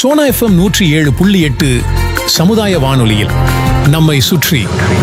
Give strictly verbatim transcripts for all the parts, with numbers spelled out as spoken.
Sona FM நூற்றி ஏழு புள்ளி எட்டு சமுதாய வானொலியில் நம்மை சுற்றி.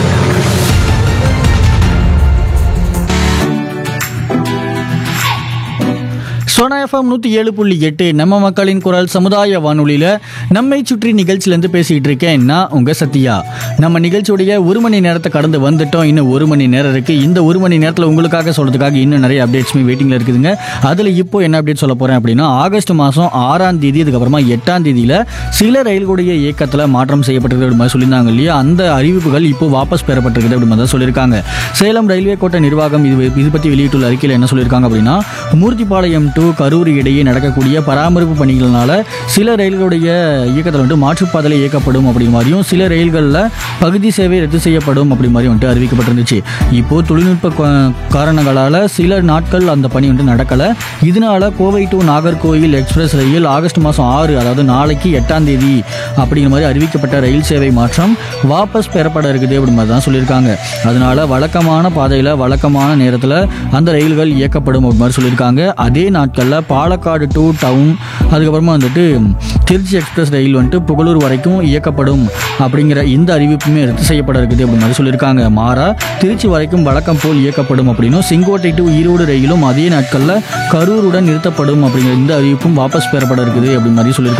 சோனா எஃப்எம் நூற்றி ஏழு புள்ளி எட்டு நம்ம மக்களின் குரல் சமுதாய வானொலியில் நம்மை சுற்றி நிகழ்ச்சியிலேருந்து பேசிகிட்டு இருக்கேன் நான் உங்கள் சத்யா. நம்ம நிகழ்ச்சியுடைய ஒரு மணி நேரத்தை கடந்து வந்துட்டோம். இன்னும் ஒரு மணி நேரம் இருக்குது. இந்த ஒரு மணி நேரத்தில் உங்களுக்காக சொல்கிறதுக்காக இன்னும் நிறைய அப்டேட்ஸுமே வெயிட்டிங்கில் இருக்குதுங்க. அதில் இப்போ என்ன அப்டேட் சொல்ல போகிறேன் அப்படின்னா, ஆகஸ்ட் மாதம் ஆறாம் தேதி அதுக்கப்புறமா எட்டாம் தேதியில் சில ரயில்களுடைய இயக்கத்தில் மாற்றம் செய்யப்பட்டிருக்கு அப்படி மாதிரி சொல்லியிருந்தாங்க இல்லையா, அந்த அறிவிப்புகள் இப்போ வாபஸ் பெறப்பட்டிருக்குது அப்படி மாதிரி தான் சொல்லியிருக்காங்க. சேலம் ரயில்வே கோட்ட நிர்வாகம் இது இது பற்றி வெளியிட்டுள்ள அறிக்கையில் என்ன சொல்லியிருக்காங்க அப்படின்னா, மூர்த்திப்பாளையம் டு கரூர் இடையே நடக்கக்கூடிய பராமரிப்பு பணிகளால் சில ரயில்களுடைய இயக்கத்தில் வந்துட்டு மாற்றுப்பாதையில் இயக்கப்படும் அப்படி மாதிரியும், சில ரயில்களில் பகுதி சேவை ரத்து செய்யப்படும் அப்படி மாதிரி வந்துட்டு அறிவிக்கப்பட்டிருந்துச்சு. இப்போது தொழில்நுட்ப காரணங்களால் சில நாட்கள் அந்த பணி வந்து நடக்கலை. இதனால Kovai to Nagercoil express rail August மாதம் ஆறு அதாவது நாளைக்கு எட்டாம் தேதி அப்படிங்கிற மாதிரி அறிவிக்கப்பட்ட ரயில் சேவை மாற்றம் வாபஸ் பெறப்பட இருக்குது அப்படி மாதிரி தான் சொல்லியிருக்காங்க. அதனால வழக்கமான பாதையில் வழக்கமான நேரத்தில் அந்த ரயில்கள் இயக்கப்படும் அப்படி மாதிரி சொல்லியிருக்காங்க. அதே நாட்களில் பாலக்காடு டு டவுன் அதுக்கப்புறமா வந்துட்டு திருச்சி எக்ஸ்பிரஸ் ரயில் வந்துட்டு புகழூர் வரைக்கும் இயக்கப்படும் அப்படிங்கிற இந்த அறிவிப்புமே ரத்து செய்யப்பட இருக்குது அப்படி மாதிரி சொல்லியிருக்காங்க. மாறா திருச்சி வரைக்கும் வழக்கம் போல் இயக்கப்படும் அப்படின்னும், செங்கோட்டை டு ஈரோடு ரயிலும் அதே நாட்களில் கரூருடன் நிறுத்தப்படும் அப்படிங்கிற இந்த அறிவிப்பும் வாபஸ் பெறப்பட இருக்குது அப்படி மாதிரி சொல்லியிருக்காங்க.